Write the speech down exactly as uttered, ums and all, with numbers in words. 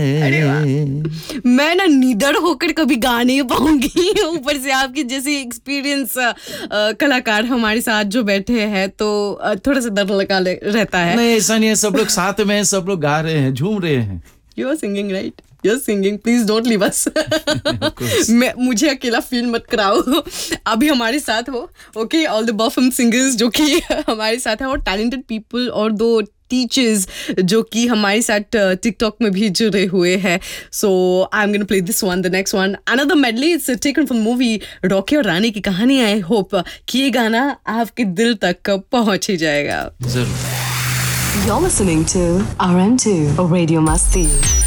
मैं ना निडर होकर कभी गा नहीं पाऊंगी, ऊपर से आपकी जैसी एक्सपीरियंस कलाकार हमारे साथ जो बैठे हैं तो uh, थोड़ा सा डर लगा रहता है। नहीं ऐसा नहीं है, सब लोग साथ में हैं, सब लोग गा रहे हैं, झूम रहे हैं। You are singing right, you are singing, please don't leave us. मैं मुझे अकेला फील मत कराओ, अभी हमारे साथ हो। ओके, ऑल द बफम सिंगर्स जो कि हमारे साथ हैं और टैलेंटेड पीपल और दो टीचर्स जो कि हमारे साथ टिकटॉक में भी जुड़े हुए हैं। सो I am gonna play this one, the next one, another medley, it's taken from movie Rocky और रानी की कहानी। आई होप कि ये गाना आपके दिल तक पहुंच ही जाएगा। जरूर। You're listening to R M two Radio Masti.